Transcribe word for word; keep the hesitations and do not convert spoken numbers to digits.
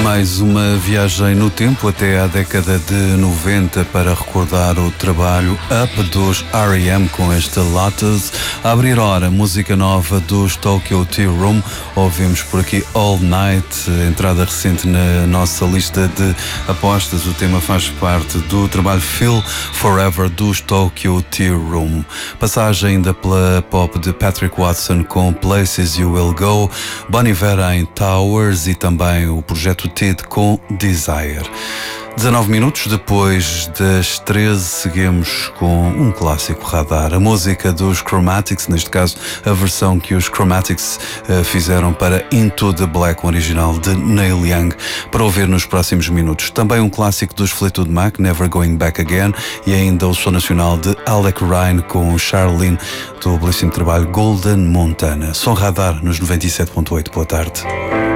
Mais uma viagem no tempo até à década de noventa para recordar o trabalho Up dos R E M com esta Lotus. A abrir hora, música nova dos Tokyo Tea Room. Ouvimos por aqui All Night, entrada recente na nossa lista de apostas. O tema faz parte do trabalho Feel Forever dos Tokyo Tea Room. Passagem ainda pela pop de Patrick Watson com Places You Will Go, Bon Iver em Towers e também o projeto Tid com Desire. dezanove minutos depois das treze, seguimos com um clássico radar, a música dos Chromatics, neste caso a versão que os Chromatics uh, fizeram para Into the Black, original de Neil Young, para ouvir nos próximos minutos. Também um clássico dos Fleetwood Mac, Never Going Back Again, e ainda o som nacional de Alec Ryan com Charlene, do belíssimo trabalho Golden Montana. Som radar nos noventa e sete ponto oito. Boa tarde.